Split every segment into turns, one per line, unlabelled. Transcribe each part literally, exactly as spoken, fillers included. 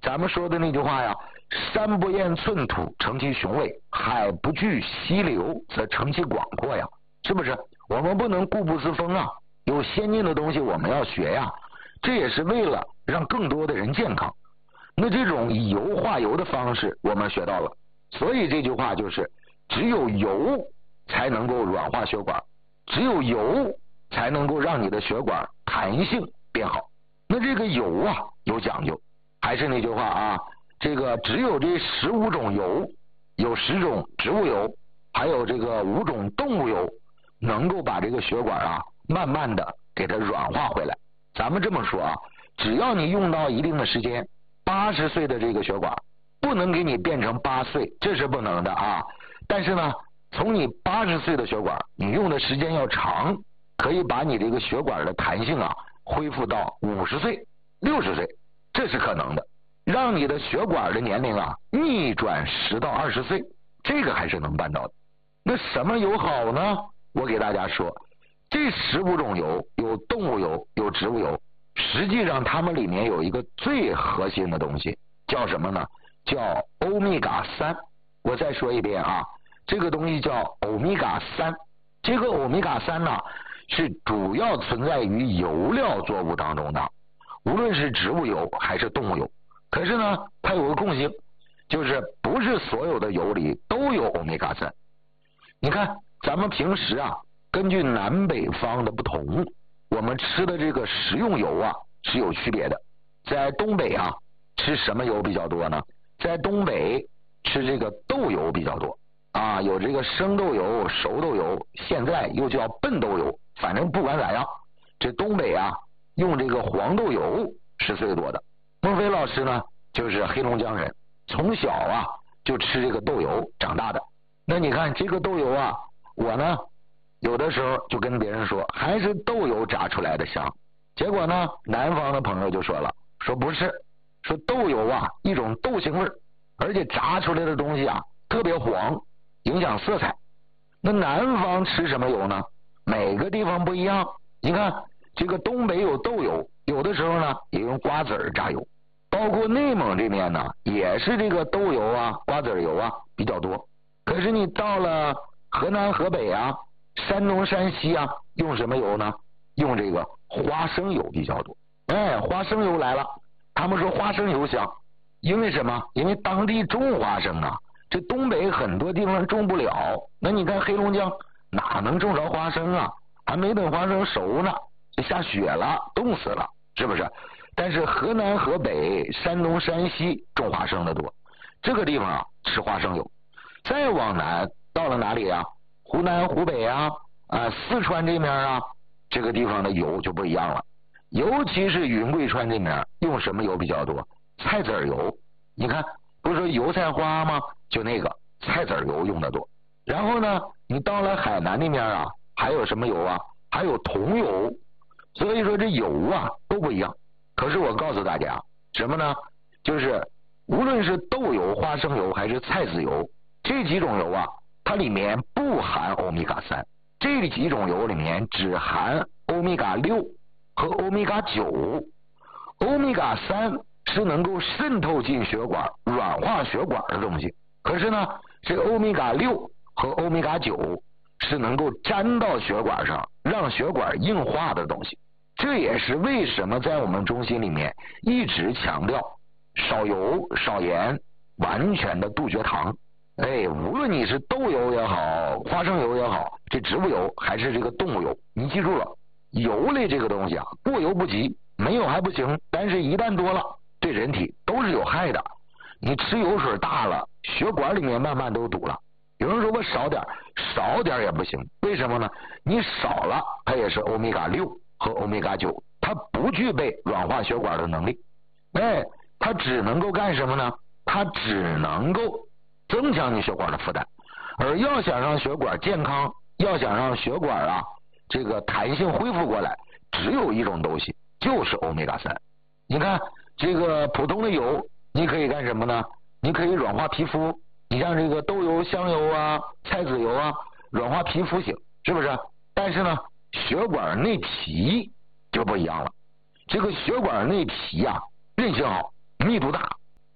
咱们说的那句话呀，山不厌寸土，成其雄伟；海不惧溪流，则成其广阔呀。是不是？我们不能固步自封啊，有先进的东西我们要学呀。这也是为了让更多的人健康。那这种以油化油的方式我们学到了，所以这句话就是只有油才能够软化血管，只有油才能够让你的血管弹性变好。那这个油啊有讲究，还是那句话啊，这个只有这十五种油，有十种植物油，还有这个五种动物油，能够把这个血管啊慢慢的给它软化回来。咱们这么说啊，只要你用到一定的时间，八十岁的这个血管不能给你变成八岁，这是不能的啊。但是呢，从你八十岁的血管，你用的时间要长，可以把你这个血管的弹性啊恢复到五十岁、六十岁，这是可能的。让你的血管的年龄啊逆转十到二十岁，这个还是能办到的。那什么油好呢？我给大家说，这十五种油有动物油，有植物油，实际上它们里面有一个最核心的东西，叫什么呢？叫欧米伽三。我再说一遍啊，这个东西叫欧米伽三。这个欧米伽三呢，是主要存在于油料作物当中的，无论是植物油还是动物油。可是呢，它有个共性，就是不是所有的油里都有欧米伽三。你看，咱们平时啊，根据南北方的不同，我们吃的这个食用油啊是有区别的。在东北啊，吃什么油比较多呢？在东北吃这个豆油比较多啊，有这个生豆油、熟豆油，现在又叫笨豆油。反正不管咋样，这东北啊用这个黄豆油是最多的。孟非老师呢就是黑龙江人，从小啊就吃这个豆油长大的。那你看这个豆油啊，我呢有的时候就跟别人说还是豆油炸出来的香，结果呢南方的朋友就说了，说不是，说豆油啊一种豆腥味，而且炸出来的东西啊特别黄，影响色彩。那南方吃什么油呢？每个地方不一样。你看这个东北有豆油，有的时候呢也用瓜子儿榨油，包括内蒙这边呢也是这个豆油啊、瓜子油啊比较多。可是你到了河南、河北啊、山东、山西啊，用什么油呢？用这个花生油比较多。哎，花生油来了，他们说花生油香，因为什么？因为当地种花生啊，这东北很多地方种不了。那你看黑龙江哪能种着花生啊？还没等花生熟呢，就下雪了，冻死了，是不是？但是河南、河北、山东、山西种花生的多，这个地方啊吃花生油。再往南到了哪里啊？湖南、湖北啊、啊四川这面啊，这个地方的油就不一样了。尤其是云贵川这面用什么油比较多？菜籽油。你看不是说油菜花吗？就那个菜籽油用的多。然后呢，你到了海南那面啊，还有什么油啊？还有桐油。所以说这油啊都不一样。可是我告诉大家什么呢？就是无论是豆油、花生油还是菜籽油，这几种油啊，它里面不含欧米伽三，这几种油里面只含欧米伽六和欧米伽九。欧米伽三是能够渗透进血管、软化血管的东西，可是呢，这欧米伽六和欧米伽九是能够粘到血管上，让血管硬化的东西。这也是为什么在我们中心里面一直强调少油、少盐，完全的杜绝糖。哎，无论你是豆油也好，花生油也好，这植物油还是这个动物油，你记住了，油类这个东西啊，过犹不及，没有还不行，但是一旦多了，对人体都是有害的。你吃油水大了，血管里面慢慢都堵了。有人说我少点，少点也不行，为什么呢？你少了，它也是欧米伽六和欧米伽九，它不具备软化血管的能力。哎，它只能够干什么呢？它只能够增强你血管的负担。而要想让血管健康，要想让血管啊这个弹性恢复过来，只有一种东西，就是欧米伽三。你看这个普通的油，你可以干什么呢？你可以软化皮肤，你像这个豆油、香油啊、菜籽油啊，软化皮肤型，是不是？但是呢，血管内皮就不一样了。这个血管内皮啊，韧性好，密度大，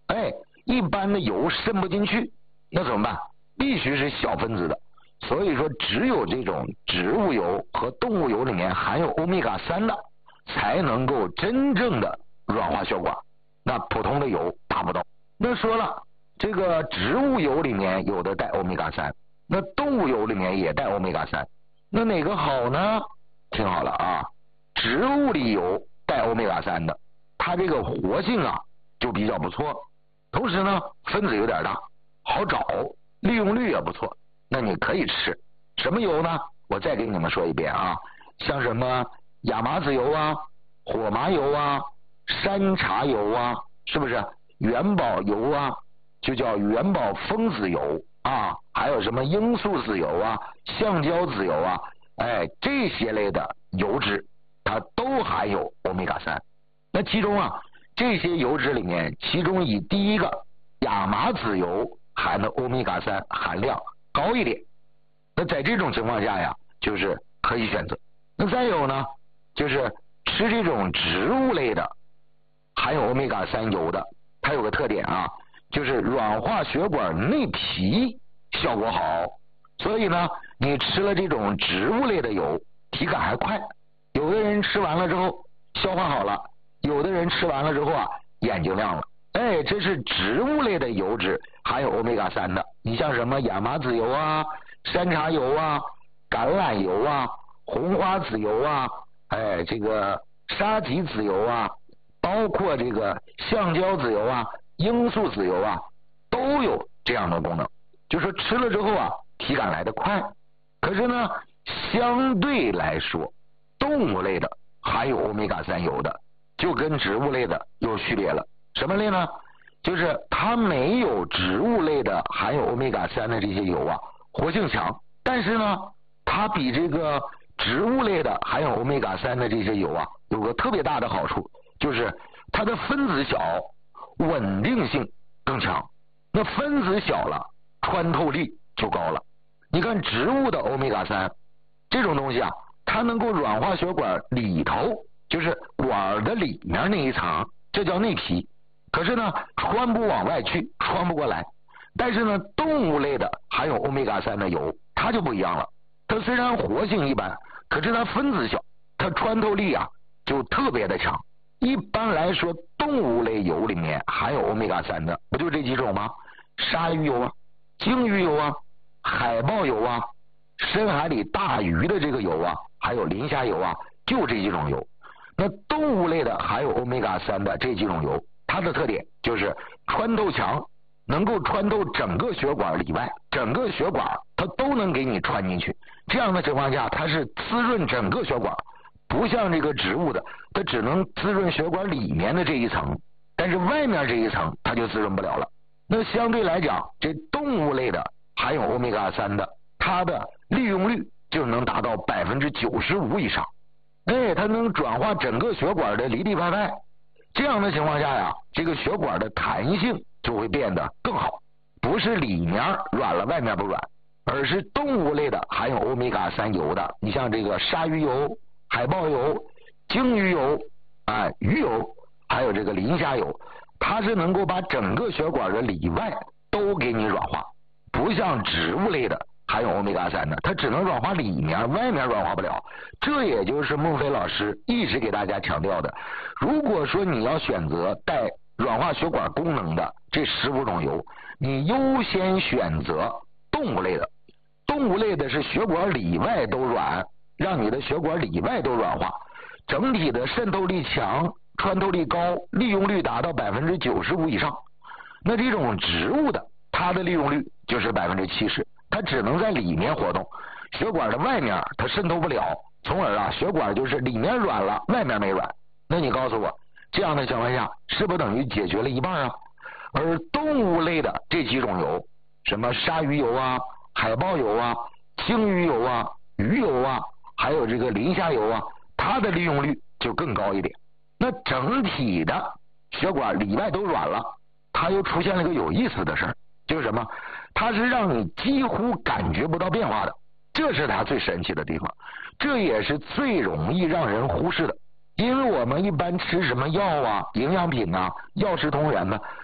一般的油渗不进去，那怎么办？必须是小分子的。所以说，只有这种植物油和动物油里面含有欧米伽三的，才能够真正的软化血管。那普通的油达不到。那说了，这个植物油里面有的带欧米伽三，那动物油里面也带欧米伽三，那哪个好呢？听好了啊，植物里油带欧米伽三的，它这个活性啊就比较不错，同时呢分子有点大，好找，利用率也不错，那你可以吃。什么油呢？我再给你们说一遍啊，像什么亚麻籽油啊、火麻油啊、山茶油啊，是不是？元宝油啊，就叫元宝分子油啊，还有什么罂粟籽油啊、橡胶籽油啊，哎，这些类的油脂它都含有欧米伽三。那其中啊，这些油脂里面，其中以第一个亚麻籽油含的欧米伽三含量高一点。那在这种情况下呀，就是可以选择。那再有呢，就是吃这种植物类的含有欧米伽三油的，它有个特点啊，就是软化血管内皮效果好。所以呢，你吃了这种植物类的油，体感还快。有的人吃完了之后消化好了，有的人吃完了之后啊眼睛亮了。哎，这是植物类的油脂含有欧米伽三的。你像什么亚麻籽油啊、山茶油啊、橄榄油啊、红花籽油啊，哎，这个沙棘籽油啊，包括这个橡胶籽油啊、罂粟籽油啊，都有这样的功能。就是说吃了之后啊，体感来得快。可是呢，相对来说，动物类的含有欧米伽三油的，就跟植物类的有区别了。什么类呢？就是它没有植物类的含有欧米伽三的这些油啊活性强，但是呢，它比这个植物类的含有欧米伽三的这些油啊有个特别大的好处，就是它的分子小，稳定性更强。那分子小了，穿透力就高了。你看植物的欧米伽三这种东西啊，它能够软化血管里头，就是管的里面那一层，这叫内皮。可是呢，穿不往外去，穿不过来。但是呢，动物类的含有欧米伽三的油，它就不一样了。它虽然活性一般，可是它分子小，它穿透力啊就特别的强。一般来说，动物类油里面含有欧米伽三的，不就这几种吗？鲨鱼油啊、鲸鱼油啊、海豹油啊、深海里大鱼的这个油啊，还有磷虾油啊，就这几种油。那动物类的含有欧米伽三的这几种油，它的特点就是穿透强，能够穿透整个血管里外，整个血管它都能给你穿进去。这样的情况下，它是滋润整个血管，不像这个植物的，它只能滋润血管里面的这一层，但是外面这一层它就滋润不了了。那相对来讲，这动物类的含有欧米伽三的，它的利用率就能达到百分之九十五以上。哎，它能转化整个血管的里里外外。这样的情况下呀，这个血管的弹性就会变得更好，不是里面软了外面不软，而是动物类的含有欧米伽三油的，你像这个鲨鱼油、海豹油、鲸鱼油、啊、哎、鱼油，还有这个磷虾油，它是能够把整个血管的里外都给你软化，不像植物类的含有欧米伽三的，它只能软化里面，外面软化不了。这也就是孟非老师一直给大家强调的，如果说你要选择带软化血管功能的这十五种油，你优先选择动物类的。动物类的是血管里外都软，让你的血管里外都软化，整体的渗透力强，穿透力高，利用率达到百分之九十五以上。那这种植物的，它的利用率就是百分之七十，它只能在里面活动，血管的外面它渗透不了，从而啊血管就是里面软了，外面没软。那你告诉我，这样的情况下是不是等于解决了一半啊？而动物类的这几种油，什么鲨鱼油啊、海豹油啊、鲸鱼油啊、鱼油啊，还有这个磷虾油啊，它的利用率就更高一点。那整体的血管里外都软了，它又出现了一个有意思的事儿，就是什么？它是让你几乎感觉不到变化的，这是它最神奇的地方，这也是最容易让人忽视的。因为我们一般吃什么药啊、营养品啊、药食同源呢，